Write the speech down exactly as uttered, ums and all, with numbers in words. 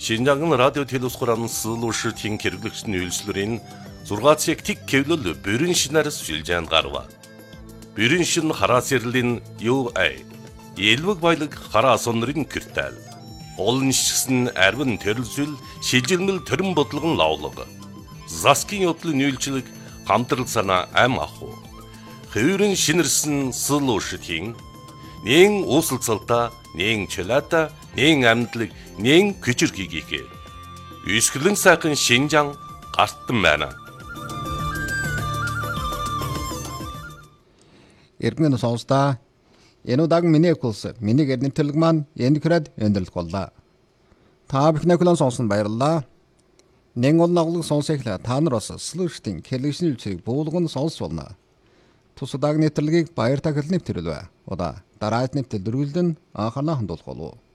Шинжаан радио телевизхуран сылуушитын хэрэглэгчний үйлчлэрийн зургаат сектик кевлөл бүрэн шинээр сүлжээнд гарва. Бүрэн шин хараа сэрлийн ю эй. Элвэг баялаг хараа сонрын киртал. Олон шигсэн арвин төрөлсөл шилжилмэл төрөн бодлогон лавлаг. Заскин yoдлын үйлчлэг хамтрал санаа ам аху. Хөвөрн шинэрсэн сылуушитын нэн уусалцалта, нэн чөлата, нэн амьдлаг, нэн күчирхийгээ. Үсгэлэн сайхан Шинжаан гартан байна. Иргэн сонсдаа энэ удаагийн миний курс, миний гэрнэмтэлэг маань энэ хэрэг өндөрлөх боллоо. Та бүхний хүлээн сонсон баярлалаа. Нэн ол наглаг сонсохлаа та нар бас слуштын хэлэгшний үчиг буулган сонс болно. Тус удаагийн нэвтрэлгийг баяр та хэлнэв төрөлвэ. Удаа дараагийн нэвтрэл дөрвөлдөн анхаарал хандуулах болов.